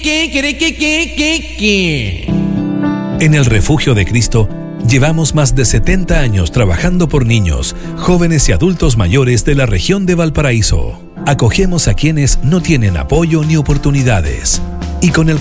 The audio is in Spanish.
En el Refugio de Cristo llevamos más de 70 años trabajando por niños, jóvenes y adultos mayores de la región de Valparaíso. Acogemos a quienes no tienen apoyo ni oportunidades. Y con el